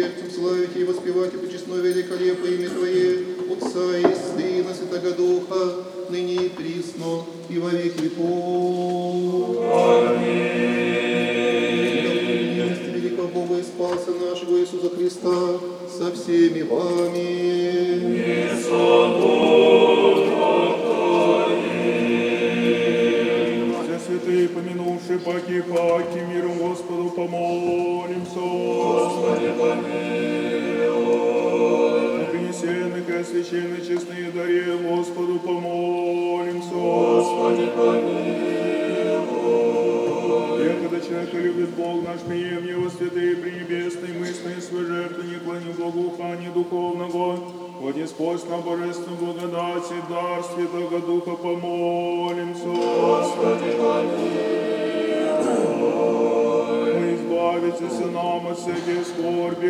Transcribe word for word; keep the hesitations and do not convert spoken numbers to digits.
сердцем славите и воспевайте почестное великолепное имя Твое, Отца и Сына, Святого Духа, ныне и присно, и во веки веков. Аминь. Милости великого Бога и Спаса нашего Иисуса Христа со всеми вами. Все святые, помянувшие паки и паки, миром Господу помолимся. Господи, помилуй. На принесенных и священных честные даре Господу помолимся. Господи, помилуй. Когда человека любит Бог наш, прием его святые пренебесные мысли, свои жертвы не клони благоухания духовного, во Господь на божественную благодать и дар Святого Духа помолимся. Господи, помилуй. Мы избавитесь нам от всяких скорби,